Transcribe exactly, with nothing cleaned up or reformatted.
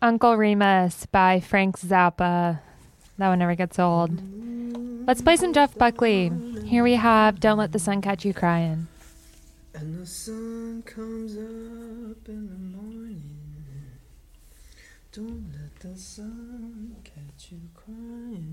Uncle Remus by Frank Zappa. That one never gets old. Let's play some Jeff Buckley. Here we have Don't Let the Sun Catch You Crying. And the sun comes up in the morning. Don't let the sun catch you crying.